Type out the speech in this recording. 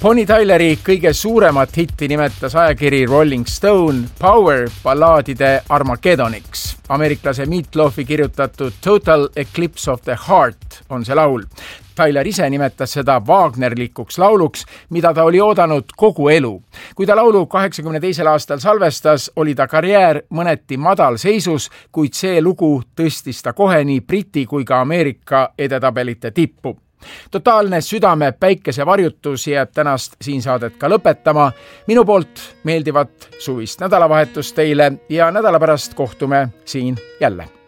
Bonnie Tyleri kõige suuremat hitti nimetas ajakiri Rolling Stone Power ballaadide Armageddoniks. Ameeriklase Meat Loafi kirjutatud Total Eclipse of the Heart on see laul. Tyler ise nimetas seda Wagnerlikuks lauluks, mida ta oli oodanud kogu elu. Kui ta laulu 82. aastal salvestas, oli ta karjäär mõneti madal seisus, kuid see lugu tõstis ta kohe nii Briti kui ka Ameerika edetabelite tippu. Totaalne südame päikesevarjutus jääb tänast siin saadet ka lõpetama. Minu poolt meeldivat suvist nädalavahetust teile ja nädala pärast kohtume siin jälle.